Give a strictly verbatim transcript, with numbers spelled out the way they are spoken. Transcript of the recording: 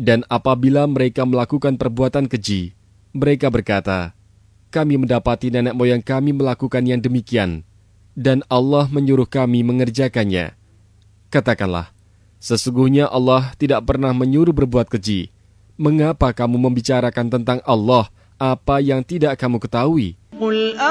Dan apabila mereka melakukan perbuatan keji, mereka berkata, kami mendapati nenek moyang kami melakukan yang demikian, dan Allah menyuruh kami mengerjakannya. Katakanlah, sesungguhnya Allah tidak pernah menyuruh berbuat keji. Mengapa kamu membicarakan tentang Allah apa yang tidak kamu ketahui?